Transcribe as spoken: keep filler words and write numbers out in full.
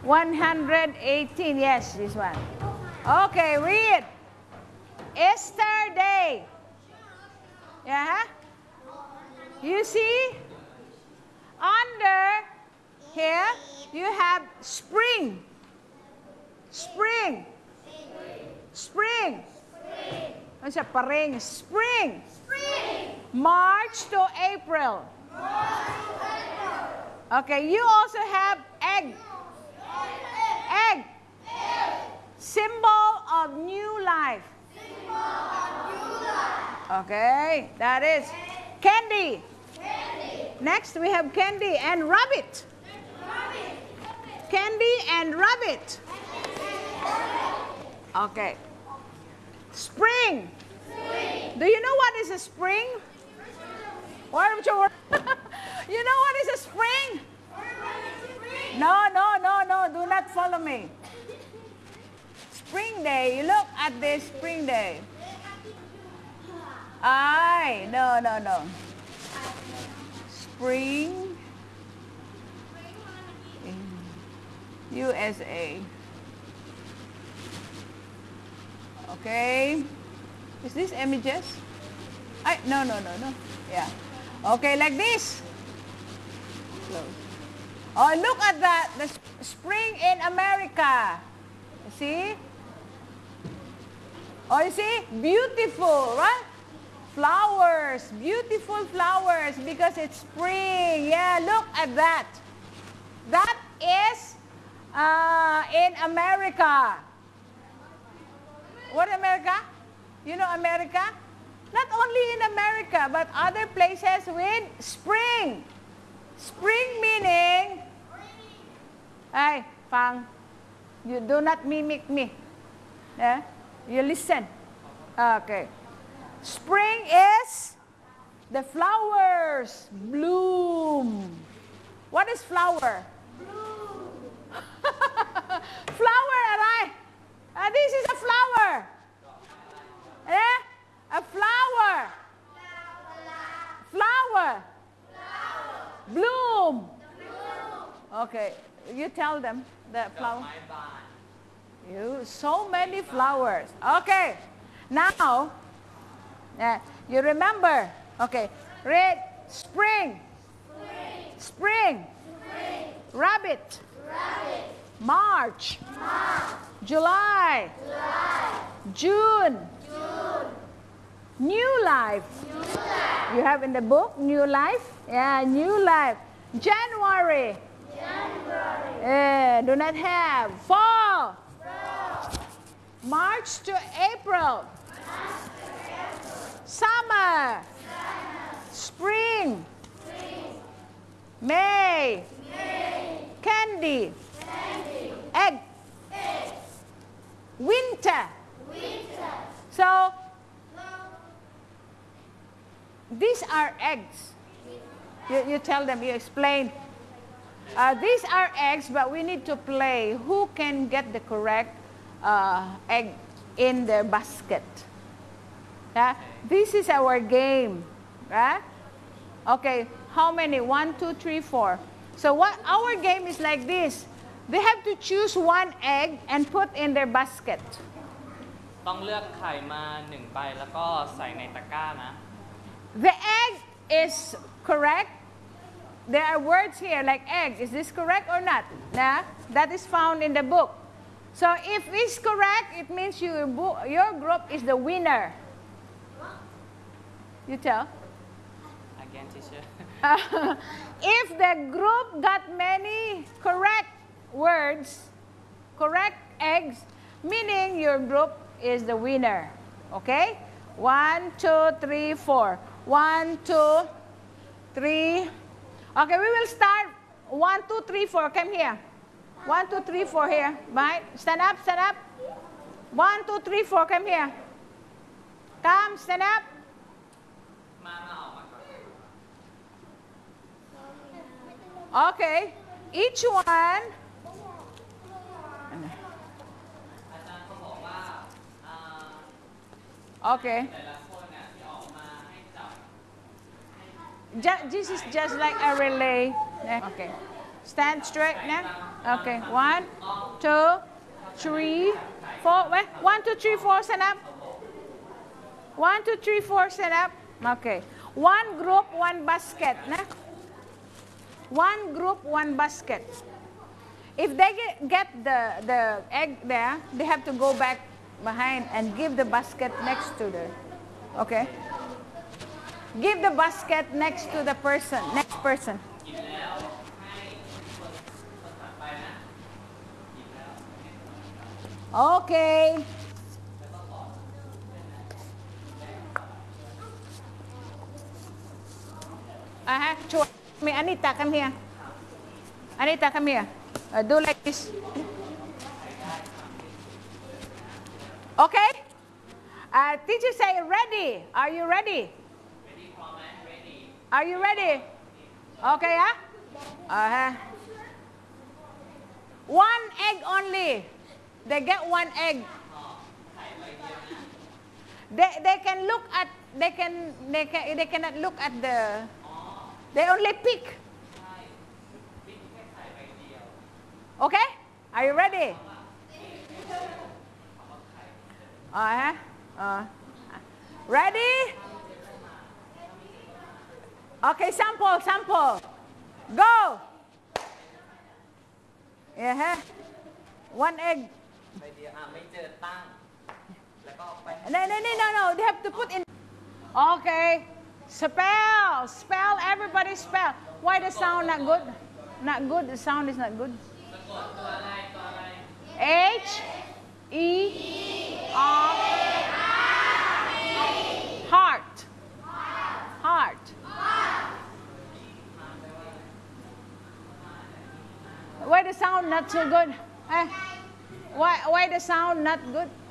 one hundred eighteen, yes, this one. Okay, read. Easter Day. Yeah? You see? Under here, you have spring. Spring. Spring. Ano siya? Paring. Spring. Spring. March to April. March to April. Okay, you also have egg. Egg. Egg. Symbol of new life. Symbol of new life. Okay, that is candy. Candy. Next we have candy and rabbit. Rabbit. Candy and rabbit. Okay. Spring. Spring. Do you know what is a spring? What? You know what is a spring? No, no, no, no. Do not follow me. Spring day. You look at this spring day. I. No, no, no. Spring. U S A. Okay. Is this images? I, no, no, no, no. Yeah. Okay, like this. Close. Oh, look at that. The spring in America. You see? Oh, you see? Beautiful, right? Flowers. Beautiful flowers because it's spring. Yeah, look at that. That is uh, in America. What America? You know America? Not only in America, but other places with spring. Spring meaning, hey, Fang, you do not mimic me. Yeah? You listen. Okay. Spring is the flowers bloom. What is flower? Bloom. Flower, aray. Uh, this is a flower. Eh? A flower. Flower. Bloom. Okay, you tell them the flower. You so many flowers. Okay, now uh, you remember. Okay, read spring. Spring. Spring. Spring. Rabbit. Rabbit. March. March. July. July. June. June. New life. New life. You have in the book New Life? Yeah, New Life. January. January. Yeah, do not have. Fall. Fall. March to April. March to April. Summer. Summer. Spring. Spring. May. May. Candy. Candy. Egg. Egg. Winter. Winter. So, these are eggs. You, you tell them, you explain. Uh, these are eggs, but we need to play. Who can get the correct uh, egg in their basket? Yeah? This is our game. Right? Okay, how many? One, two, three, four. So what our game is like this. They have to choose one egg and put in their basket. ต้องเลือกไข่มาหนึ่งใบแล้วก็ใส่ในตะกร้านะ The egg is correct. There are words here like egg. Is this correct or not? Nah, that is found in the book. So if it's correct, it means you, your group is the winner. You tell. Again, teacher. If the group got many correct words, correct eggs, meaning your group is the winner. Okay? One, two, three, four. One, two, three. Okay, we will start. One, two, three, four. Come here. One, two, three, four here. Right? Stand up, stand up. One, two, three, four. Come here. Come, stand up. Okay. Each one. Okay. Just, this is just like a relay. Okay. Stand straight now. Okay, one, two, three, four. Wait, one, two, three, four, stand up. One, two, three, four, stand up. Okay. One group, one basket. Nah? One group, one basket. If they get, get the, the egg there, they have to go back behind and give the basket next to the, okay? Give the basket next to the person, next person. Okay. Uh-huh. Sure. Me, Anita, come here. Anita, come here. Uh, do like this. Okay? Uh, teacher say ready. Are you ready? Ready, comment, ready. Are you ready? Okay, yeah? Uh-huh. One egg only. They get one egg. They, they can look at, they can, they can, they cannot look at the, they only pick. Okay? Are you ready? Uh-huh. Uh, ready? Okay, sample, sample. Go. Yeah. One egg. No, no, no, no, no. They have to put in. Okay. Spell. Spell. Everybody spell. Why the sound not good? Not good. The sound is not good. H E R Heart. Heart. Why the sound not so good? Eh? Why why the sound not good?